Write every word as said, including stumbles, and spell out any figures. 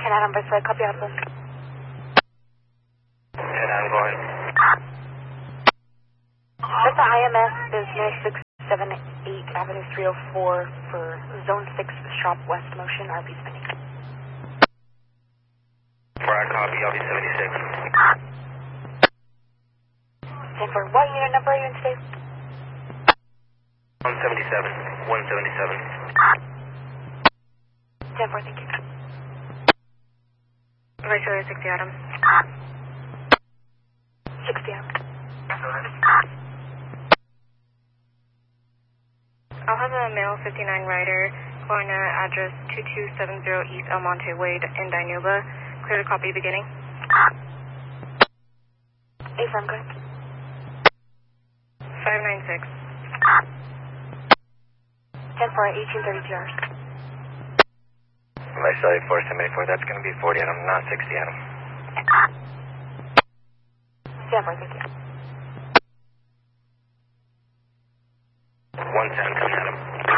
ten Adam, Viceroy, copy out of them. ten Adam, go ahead. That's the I M S Business six seven eight Avenue three oh four for Zone six Shop West Motion, R B spinning. Brad, copy, L B seventy-six. ten four, what unit number are you in today? one seventy-seven, one seventy-seven. ten four, thank you. Viceroy, sixty Adam. sixty Adam. I'll have a male fifty-nine rider, Corona, address two two seven zero East El Monte Way in Dinuba. Clear to copy beginning. A-firm, go ahead. five nine six. ten four, eighteen thirty-two hours. Viceroy, four seven eight four, that's going to be forty Adam, not sixty Adam. ten four, thank you. one ten, ten Adam.